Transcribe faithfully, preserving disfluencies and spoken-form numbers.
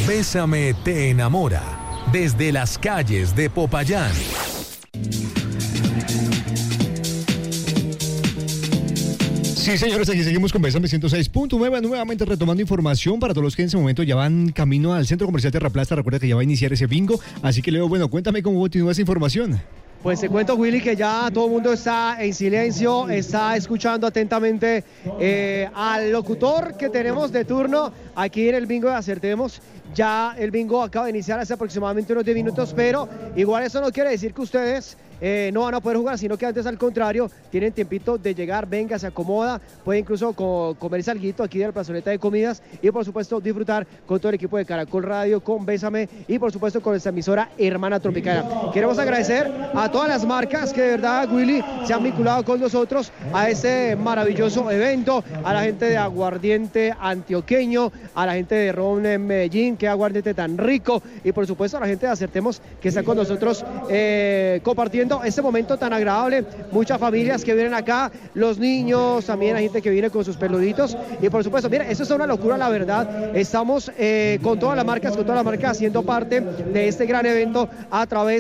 Bésame te enamora, desde las calles de Popayán. Sí, señores, aquí seguimos con Bésame ciento seis punto nueve, nuevamente retomando información para todos los que en ese momento ya van camino al Centro Comercial Terraplasta. Recuerda que ya va a iniciar ese bingo, así que Leo, bueno, cuéntame cómo continúa esa información. Pues te cuento, Willy, que ya todo el mundo está en silencio, está escuchando atentamente eh, al locutor que tenemos de turno aquí en el bingo de Acertemos. Ya el bingo acaba de iniciar hace aproximadamente unos diez minutos, pero igual eso no quiere decir que ustedes eh, no van a poder jugar, sino que antes, al contrario, tienen tiempito de llegar, venga, se acomoda, puede incluso co comerse alguito aquí de la plazoleta de comidas y, por supuesto, disfrutar con todo el equipo de Caracol Radio, con Bésame y, por supuesto, con esta emisora hermana Tropicana. Queremos agradecer a todas las marcas que, de verdad, Willy, se han vinculado con nosotros a este maravilloso evento, a la gente de Aguardiente Antioqueño, a la gente de Ron en Medellín, que aguardiente tan rico, y por supuesto a la gente de Acertemos que está con nosotros eh, compartiendo este momento tan agradable. Muchas familias que vienen acá, los niños, también la gente que viene con sus peluditos, y por supuesto, mira, esto es una locura, la verdad. Estamos eh, con todas las marcas, con todas las marcas haciendo parte de este gran evento a través